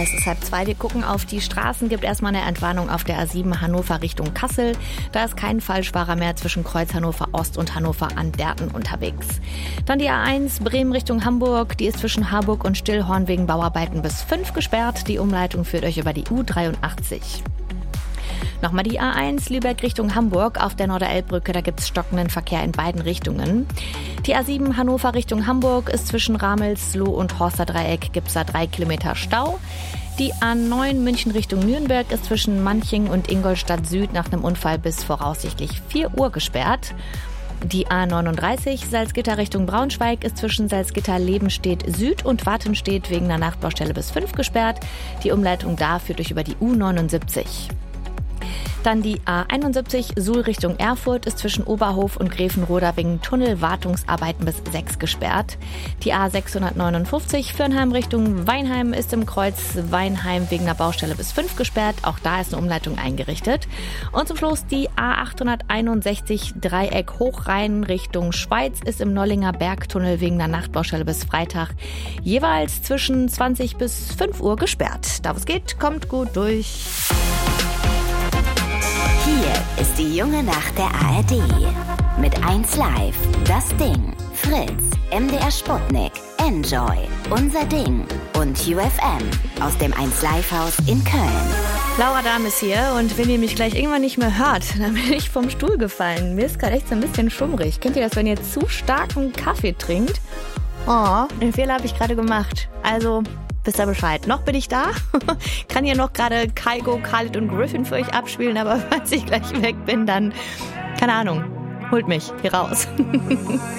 Es ist 1:30. Wir gucken auf die Straßen. Gibt erstmal eine Entwarnung auf der A7 Hannover Richtung Kassel. Da ist kein Falschfahrer mehr zwischen Kreuz Hannover Ost und Hannover an Derten unterwegs. Dann die A1 Bremen Richtung Hamburg. Die ist zwischen Harburg und Stillhorn wegen Bauarbeiten bis 5 gesperrt. Die Umleitung führt euch über die U83. Nochmal die A1 Lübeck Richtung Hamburg auf der Norderelbbrücke, da gibt's stockenden Verkehr in beiden Richtungen. Die A7 Hannover Richtung Hamburg ist zwischen Ramelsloh und Horsterdreieck, gibt's da 3 Kilometer Stau. Die A9 München Richtung Nürnberg ist zwischen Manching und Ingolstadt Süd nach einem Unfall bis voraussichtlich 4 Uhr gesperrt. Die A39 Salzgitter Richtung Braunschweig ist zwischen Salzgitter-Lebenstedt Süd und Wartenstedt wegen einer Nachtbaustelle bis 5 gesperrt. Die Umleitung da führt euch über die U79. Dann die A71 Suhl Richtung Erfurt ist zwischen Oberhof und Gräfenroda wegen Tunnelwartungsarbeiten bis 6 gesperrt. Die A659 Fürnheim Richtung Weinheim ist im Kreuz Weinheim wegen einer Baustelle bis 5 gesperrt. Auch da ist eine Umleitung eingerichtet. Und zum Schluss die A861 Dreieck Hochrhein Richtung Schweiz ist im Nollinger Bergtunnel wegen einer Nachtbaustelle bis Freitag jeweils zwischen 20 bis 5 Uhr gesperrt. Da wo es geht, kommt gut durch. Hier ist die junge Nacht der ARD. Mit 1 Live, Das Ding, Fritz, MDR Sputnik, Enjoy, Unser Ding und UFM aus dem 1 Live Haus in Köln. Laura Dahm ist hier und wenn ihr mich gleich irgendwann nicht mehr hört, dann bin ich vom Stuhl gefallen. Mir ist gerade echt so ein bisschen schummrig. Kennt ihr das, wenn ihr zu starken Kaffee trinkt? Oh, den Fehler habe ich gerade gemacht. Also, wisst ihr Bescheid. Noch bin ich da. Kann hier noch gerade Kygo, Khalid und Griffin für euch abspielen, aber falls ich gleich weg bin, dann, keine Ahnung, holt mich hier raus.